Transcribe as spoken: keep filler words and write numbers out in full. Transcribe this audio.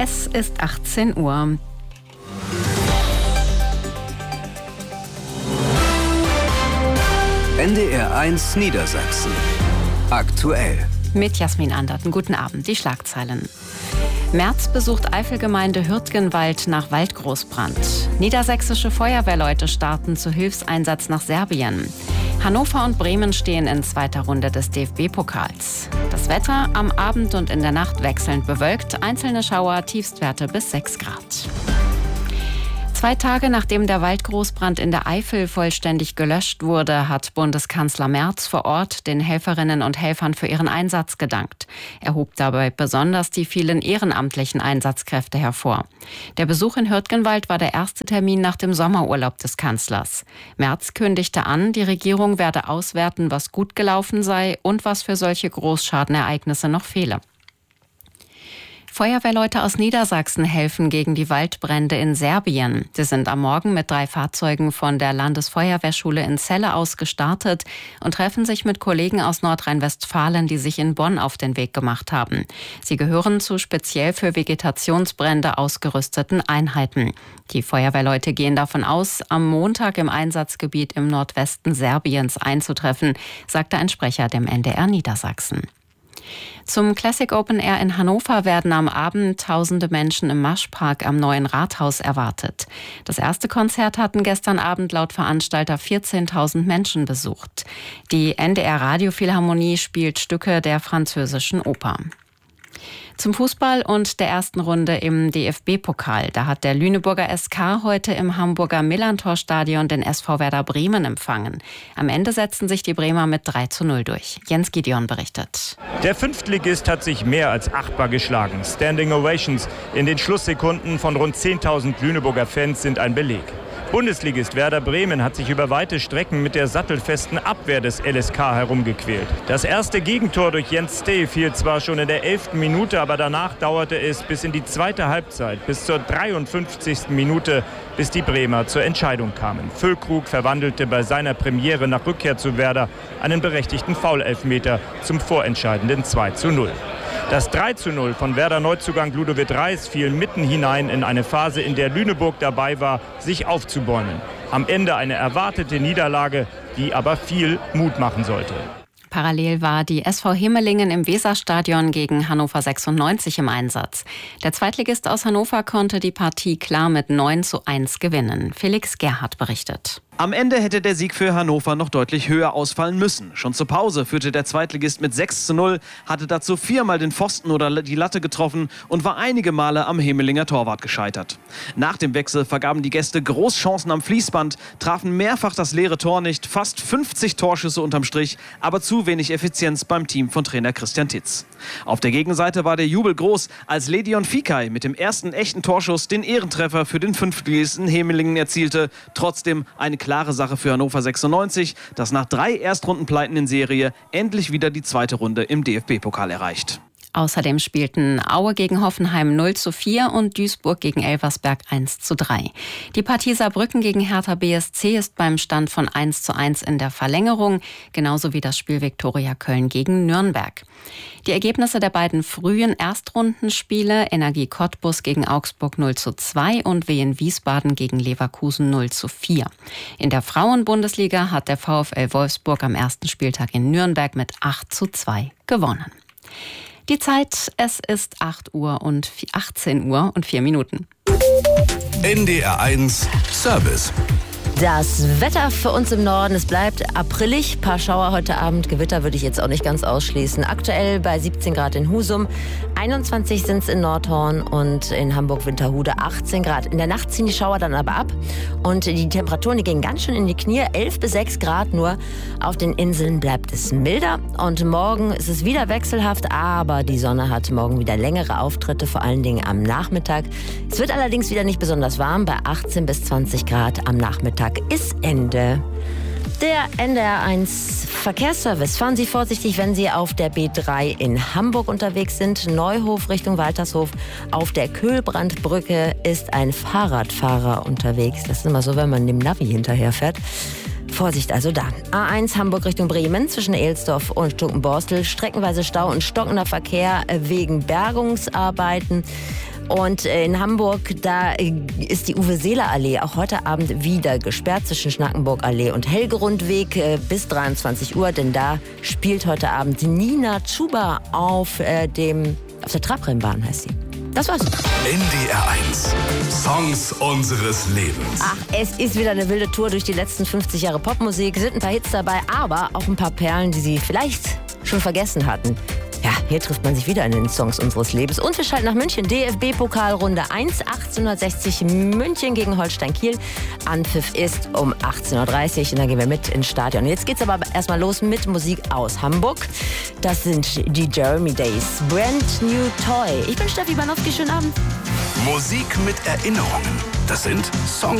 Es ist achtzehn Uhr. N D R eins Niedersachsen. Aktuell. Mit Jasmin Anderten. Guten Abend. Die Schlagzeilen. Merz besucht Eifelgemeinde Hürtgenwald nach Waldgroßbrand. Niedersächsische Feuerwehrleute starten zu Hilfseinsatz nach Serbien. Hannover und Bremen stehen in zweiter Runde des D F B-Pokals. Das Wetter am Abend und in der Nacht wechselnd bewölkt. Einzelne Schauer, Tiefstwerte bis sechs Grad. Zwei Tage nachdem der Waldgroßbrand in der Eifel vollständig gelöscht wurde, hat Bundeskanzler Merz vor Ort den Helferinnen und Helfern für ihren Einsatz gedankt. Er hob dabei besonders die vielen ehrenamtlichen Einsatzkräfte hervor. Der Besuch in Hürtgenwald war der erste Termin nach dem Sommerurlaub des Kanzlers. Merz kündigte an, die Regierung werde auswerten, was gut gelaufen sei und was für solche Großschadenereignisse noch fehle. Feuerwehrleute aus Niedersachsen helfen gegen die Waldbrände in Serbien. Sie sind am Morgen mit drei Fahrzeugen von der Landesfeuerwehrschule in Celle aus gestartet und treffen sich mit Kollegen aus Nordrhein-Westfalen, die sich in Bonn auf den Weg gemacht haben. Sie gehören zu speziell für Vegetationsbrände ausgerüsteten Einheiten. Die Feuerwehrleute gehen davon aus, am Montag im Einsatzgebiet im Nordwesten Serbiens einzutreffen, sagte ein Sprecher dem N D R Niedersachsen. Zum Classic Open Air in Hannover werden am Abend tausende Menschen im Maschpark am Neuen Rathaus erwartet. Das erste Konzert hatten gestern Abend laut Veranstalter vierzehntausend Menschen besucht. Die N D R Radiophilharmonie spielt Stücke der französischen Oper. Zum Fußball und der ersten Runde im D F B-Pokal. Da hat der Lüneburger S K heute im Hamburger Millerntor-Stadion den S V Werder Bremen empfangen. Am Ende setzten sich die Bremer mit drei zu null durch. Jens Gideon berichtet. Der Fünftligist hat sich mehr als achtbar geschlagen. Standing Ovations in den Schlusssekunden von rund zehntausend Lüneburger Fans sind ein Beleg. Bundesligist Werder Bremen hat sich über weite Strecken mit der sattelfesten Abwehr des L S K herumgequält. Das erste Gegentor durch Jens Steh fiel zwar schon in der elften Minute, aber danach dauerte es bis in die zweite Halbzeit, bis zur dreiundfünfzigsten Minute, bis die Bremer zur Entscheidung kamen. Füllkrug verwandelte bei seiner Premiere nach Rückkehr zu Werder einen berechtigten Foulelfmeter zum vorentscheidenden zwei zu null. Das drei zu null von Werder-Neuzugang Ludovic Reis fiel mitten hinein in eine Phase, in der Lüneburg dabei war, sich aufzubäumen. Am Ende eine erwartete Niederlage, die aber viel Mut machen sollte. Parallel war die S V Himmelingen im Weserstadion gegen Hannover sechsundneunzig im Einsatz. Der Zweitligist aus Hannover konnte die Partie klar mit neun zu eins gewinnen. Felix Gerhardt berichtet. Am Ende hätte der Sieg für Hannover noch deutlich höher ausfallen müssen. Schon zur Pause führte der Zweitligist mit sechs zu null, hatte dazu viermal den Pfosten oder die Latte getroffen und war einige Male am Hemelinger Torwart gescheitert. Nach dem Wechsel vergaben die Gäste Großchancen am Fließband, trafen mehrfach das leere Tor nicht, fast fünfzig Torschüsse unterm Strich, aber zu wenig Effizienz beim Team von Trainer Christian Titz. Auf der Gegenseite war der Jubel groß, als Ledion Fikay mit dem ersten echten Torschuss den Ehrentreffer für den Fünftligisten Hemelingen erzielte. Trotzdem eine klare Sache für Hannover sechsundneunzig, das nach drei Erstrundenpleiten in Serie endlich wieder die zweite Runde im D F B-Pokal erreicht. Außerdem spielten Aue gegen Hoffenheim null zu vier und Duisburg gegen Elversberg eins zu drei. Die Partie Saarbrücken gegen Hertha B S C ist beim Stand von eins zu eins in der Verlängerung, genauso wie das Spiel Viktoria Köln gegen Nürnberg. Die Ergebnisse der beiden frühen Erstrundenspiele, Energie Cottbus gegen Augsburg null zu zwei und Wien Wiesbaden gegen Leverkusen null zu vier. In der Frauenbundesliga hat der VfL Wolfsburg am ersten Spieltag in Nürnberg mit acht zu zwei gewonnen. Die Zeit, es ist acht Uhr und achtzehn Uhr und vier Minuten. N D R eins Service. Das Wetter für uns im Norden, es bleibt aprillig. Ein paar Schauer heute Abend, Gewitter würde ich jetzt auch nicht ganz ausschließen. Aktuell bei siebzehn Grad in Husum, einundzwanzig sind es in Nordhorn und in Hamburg-Winterhude achtzehn Grad. In der Nacht ziehen die Schauer dann aber ab und die Temperaturen, die gehen ganz schön in die Knie. elf bis sechs Grad nur. Auf den Inseln bleibt es milder und morgen ist es wieder wechselhaft, aber die Sonne hat morgen wieder längere Auftritte, vor allen Dingen am Nachmittag. Es wird allerdings wieder nicht besonders warm, bei achtzehn bis zwanzig Grad am Nachmittag. Ist Ende. Der N D R eins Verkehrsservice. Fahren Sie vorsichtig, wenn Sie auf der B drei in Hamburg unterwegs sind. Neuhof Richtung Waltershof. Auf der Köhlbrandbrücke ist ein Fahrradfahrer unterwegs. Das ist immer so, wenn man dem Navi hinterherfährt. Vorsicht also da. A eins Hamburg Richtung Bremen zwischen Ehlsdorf und Stukenborstel. Streckenweise Stau und stockender Verkehr wegen Bergungsarbeiten. Und in Hamburg, da ist die Uwe-Seeler-Allee auch heute Abend wieder gesperrt zwischen Schnackenburg-Allee und Helgerundweg bis dreiundzwanzig Uhr, denn da spielt heute Abend Nina Chuba auf äh, dem, auf der Trabrennbahn, heißt sie. Das war's. N D R eins. Songs unseres Lebens. Ach, es ist wieder eine wilde Tour durch die letzten fünfzig Jahre Popmusik. Es sind ein paar Hits dabei, aber auch ein paar Perlen, die Sie vielleicht schon vergessen hatten. Ja, hier trifft man sich wieder in den Songs unseres Lebens. Und wir schalten nach München. D F B-Pokalrunde eins, achtzehnhundertsechzig München gegen Holstein Kiel. Anpfiff ist um achtzehn Uhr dreißig und dann gehen wir mit ins Stadion. Jetzt geht's aber erstmal los mit Musik aus Hamburg. Das sind die Jeremy Days. Brand New Toy. Ich bin Steffi Banowski. Schönen Abend. Musik mit Erinnerungen. Das sind Songs